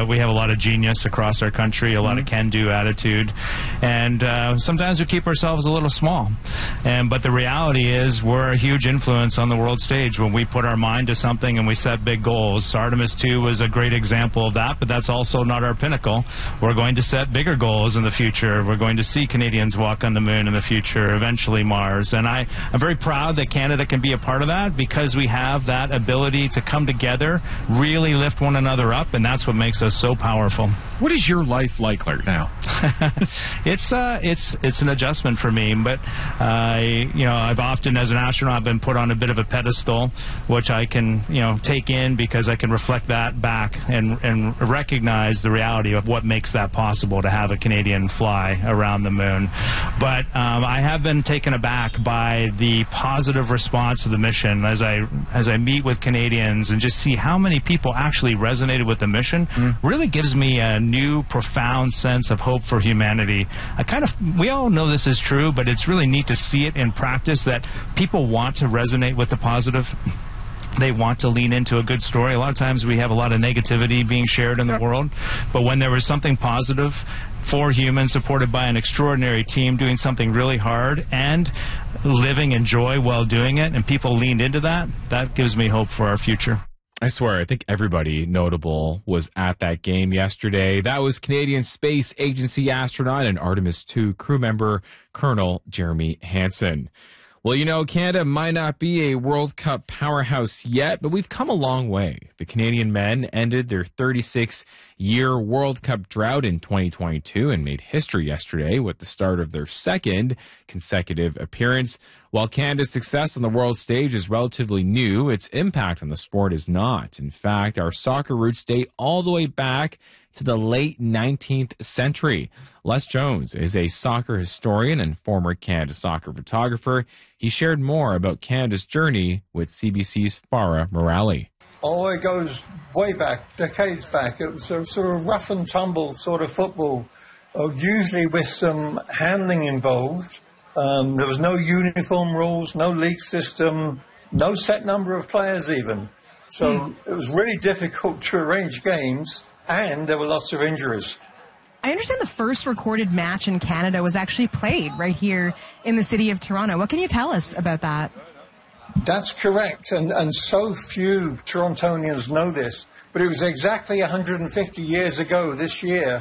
we have a lot of genius across our country, a lot of can-do attitude, and sometimes we keep ourselves a little small. But the reality is we're a huge influence on the world stage when we put our mind to something and we set big goals. Artemis 2 was a great example of that, but that's also not our pinnacle. We're going to set bigger goals in the future. We're going to see Canadians walk on the moon in the future, eventually Mars. And I'm very proud that Canada can be a part of that because we have that ability to come together, really lift one another up, and that's what makes us so powerful. What is your life like right now? It's an adjustment for me, but I've often, as an astronaut, been put on a bit of a pedestal, which I can, take in because I can reflect that back and recognize the reality of what makes that possible to have a Canadian fly around the moon. But I have been taken aback by the positive response to the mission as I meet with Canadians and just see how many people actually resonated with the mission. Really gives me a new, profound sense of hope for humanity. We all know this is true, but it's really neat to see it in practice that people want to resonate with the positive. They want to lean into a good story. A lot of times we have a lot of negativity being shared in the world, but when there was something positive, 4 humans supported by an extraordinary team doing something really hard and living in joy while doing it, and people leaned into that, that gives me hope for our future. I swear, I think everybody notable was at that game yesterday. That was Canadian Space Agency astronaut and Artemis 2 crew member, Colonel Jeremy Hansen. Well, Canada might not be a World Cup powerhouse yet, but we've come a long way. The Canadian men ended their 36-year World Cup drought in 2022 and made history yesterday with the start of their second consecutive appearance. While Canada's success on the world stage is relatively new, its impact on the sport is not. In fact, our soccer roots date all the way back to the late 19th century. Les Jones is a soccer historian and former Canada soccer photographer. He shared more about Canada's journey with CBC's Farah Morali. Oh, it goes way back, decades back. It was a sort of rough and tumble sort of football, usually with some handling involved. There was no uniform rules, no league system, no set number of players even. So it was really difficult to arrange games, and there were lots of injuries. I understand the first recorded match in Canada was actually played right here in the city of Toronto. What can you tell us about that? That's correct, and so few Torontonians know this, but it was exactly 150 years ago this year,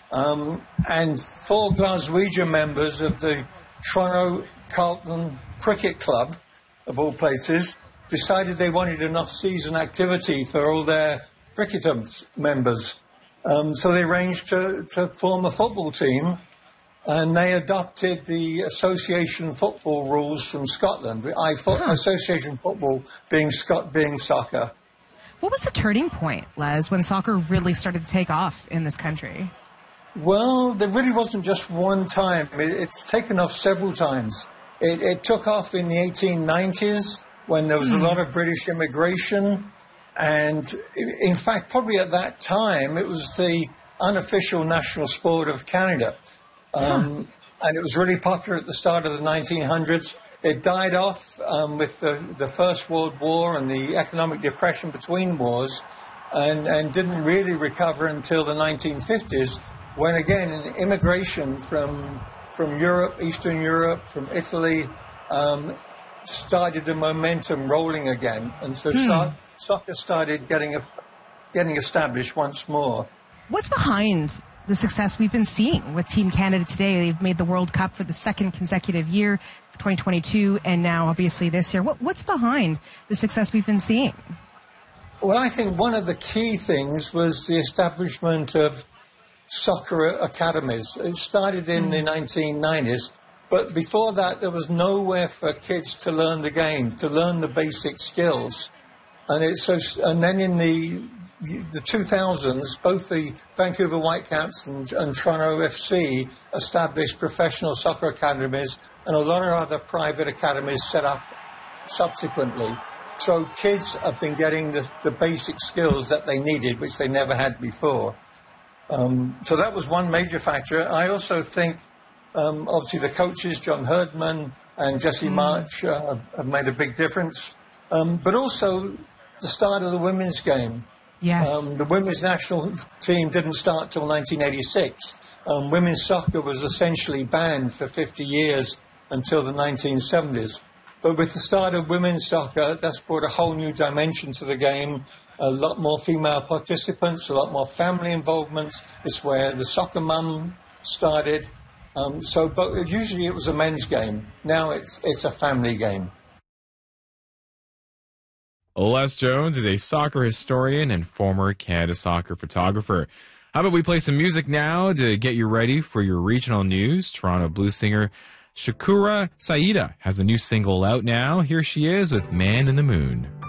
and 4 Glaswegian members of the Toronto Carlton Cricket Club, of all places, decided they wanted enough season activity for all their cricketer members. So they arranged to form a football team, and they adopted the association football rules from Scotland. Association football being soccer. What was the turning point, Les, when soccer really started to take off in this country? Well, there really wasn't just one time. It's taken off several times. It took off in the 1890s when there was a lot of British immigration. And in fact, probably at that time, it was the unofficial national sport of Canada. And it was really popular at the start of the 1900s. It died off with the First World War and the economic depression between wars and didn't really recover until the 1950s, when again immigration from Europe, Eastern Europe, from Italy, started the momentum rolling again. And so soccer started getting established once more. What's behind the success we've been seeing with Team Canada today? They've made the World Cup for the second consecutive year, 2022, and now obviously this year. What's behind the success we've been seeing? Well, I think one of the key things was the establishment of soccer academies. It started in the 1990s, but before that there was nowhere for kids to learn the game, to learn the basic skills. And then in the 2000s, both the Vancouver Whitecaps and Toronto FC established professional soccer academies, and a lot of other private academies set up subsequently. So kids have been getting the basic skills that they needed, which they never had before. So that was one major factor. I also think, obviously, the coaches, John Herdman and Jesse March, have made a big difference. But also the start of the women's game. Yes. The women's national team didn't start till 1986. Women's soccer was essentially banned for 50 years until the 1970s. But with the start of women's soccer, that's brought a whole new dimension to the game. A lot more female participants, a lot more family involvement. It's where the soccer mum started. But usually it was a men's game. Now it's a family game. Les Jones is a soccer historian and former Canada Soccer photographer. How about we play some music now to get you ready for your regional news? Toronto blues singer Shakura Saida has a new single out now. Here she is with Man in the Moon.